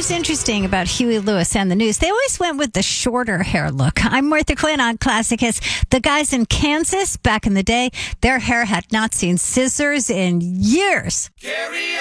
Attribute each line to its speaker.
Speaker 1: was interesting about Huey Lewis and the News. They always went with the shorter hair look. I'm Martha Quinn on Classic Hits. The guys in Kansas back in the day, their hair had not seen scissors in years.
Speaker 2: Carry